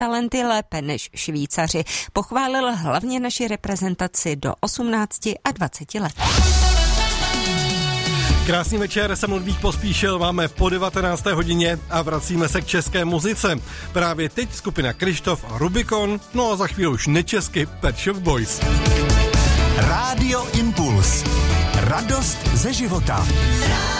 talenty lépe než Švýcaři. Pochválil hlavně naši reprezentaci do 18 a 20 let. Krásný večer, jsem Ludvík Pospíšil, máme po 19. hodině a vracíme se k české muzice. Právě teď skupina Kryštof a Rubikon, no a za chvíli už nečesky Pet Shop Boys. Rádio Impuls. Radost ze života.